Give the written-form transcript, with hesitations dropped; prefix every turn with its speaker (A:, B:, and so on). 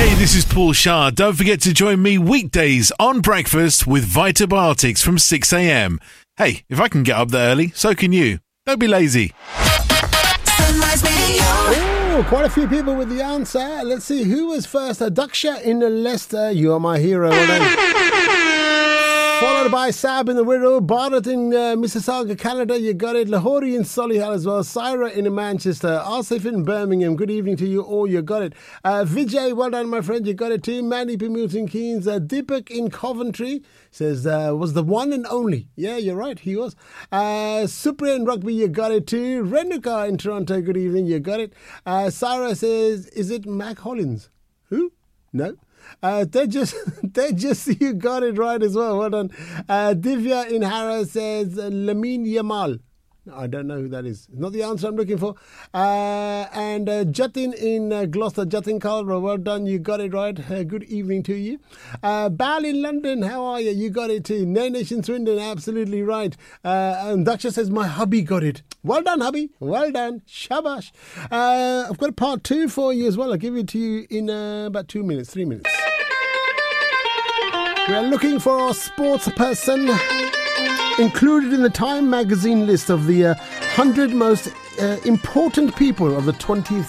A: Hey, this is Paul Shah. Don't forget to join me weekdays on Breakfast with Vitabiotics from 6 a.m. Hey, if I can get up there early, so can you. Don't be lazy.
B: Oh, quite a few people with the answer. Let's see who was first. Daksha in Leicester. You are my hero. Well done. Followed by Sab in the Wirral, Bharat in Mississauga, Canada. You got it. Lahori in Solihull as well. Syra in Manchester. Asif in Birmingham. Good evening to you all. You got it. Vijay, well done, my friend. You got it too. Mandy in Milton Keynes. Deepak in Coventry says was the one and only. Yeah, you're right. He was. Supriya in Rugby. You got it too. Renuka in Toronto. Good evening. You got it. Sarah says, is it Mac Hollins? Who? No. They just, you got it right as well. Well done. Divya in Harrow says Lamine Yamal. I don't know who that is. Not the answer I'm looking for. And Jatin in Gloucester, Jatin Calra, well done. You got it right. Good evening to you. Bal in London, how are you? You got it too. Nainish in Swindon, absolutely right. And Daksha says, my hubby got it. Well done, hubby. Well done. Shabash. I've got a part 2 for you as well. I'll give it to you in about 2 minutes, 3 minutes. We are looking for our sports person included in the Time magazine list of the 100 most important people of the 20th